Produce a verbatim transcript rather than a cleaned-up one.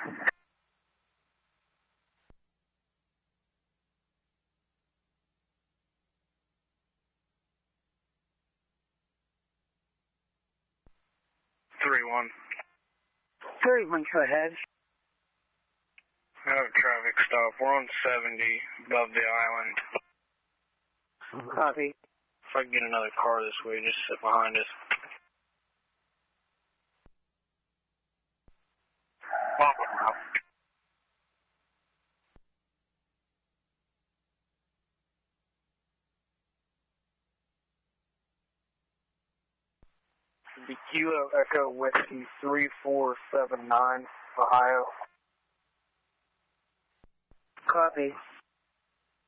three one. three one, go ahead. I have a traffic stop. We're on seventy above the island. Copy. If I can get another car this way, just sit behind us. Pop it now. The Kilo Echo Whiskey three four seven nine, Ohio. Copy.